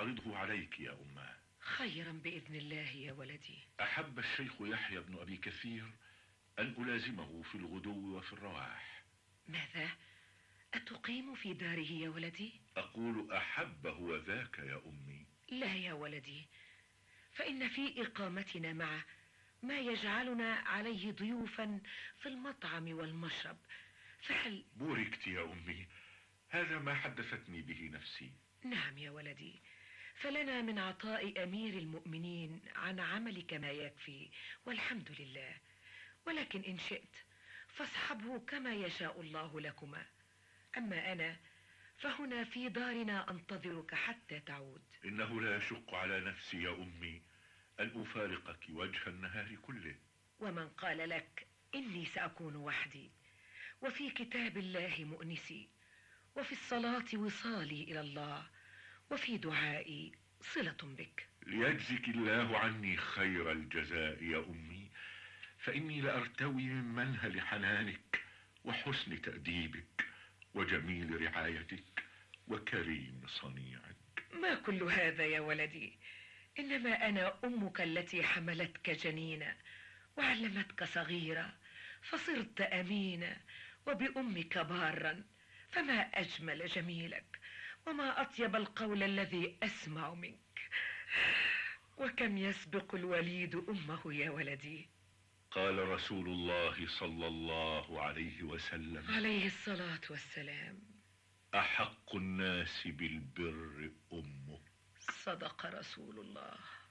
أعرضه عليك يا أمه. خيرا بإذن الله يا ولدي. أحب الشيخ يحيى بن أبي كثير أن ألازمه في الغدو وفي الرواح. ماذا؟ أتقيم في داره يا ولدي؟ أقول أحب هو ذاك يا أمي. لا يا ولدي، فإن في إقامتنا معه ما يجعلنا عليه ضيوفا في المطعم والمشرب، فهل... بوركت يا أمي، هذا ما حدثتني به نفسي. نعم يا ولدي، فلنا من عطاء أمير المؤمنين عن عملك ما يكفي والحمد لله، ولكن إن شئت فاصحبه كما يشاء الله لكما. أما أنا فهنا في دارنا أنتظرك حتى تعود. إنه لا يشق على نفسي يا أمي أن أفارقك وجه النهار كله. ومن قال لك إني سأكون وحدي؟ وفي كتاب الله مؤنسي، وفي الصلاة وصالي إلى الله، وفي دعائي صلة بك. ليجزك الله عني خير الجزاء يا أمي، فإني لأرتوي من منهل حنانك وحسن تأديبك وجميل رعايتك وكريم صنيعك. ما كل هذا يا ولدي؟ إنما أنا أمك التي حملتك جنينة وعلمتك صغيرة فصرت أمينة، وبأمك بارا، فما أجمل جميلك وما أطيب القول الذي أسمع منك. وكم يسبق الوليد أمه يا ولدي. قال رسول الله صلى الله عليه وسلم عليه الصلاة والسلام: أحق الناس بالبر أمه. صدق رسول الله.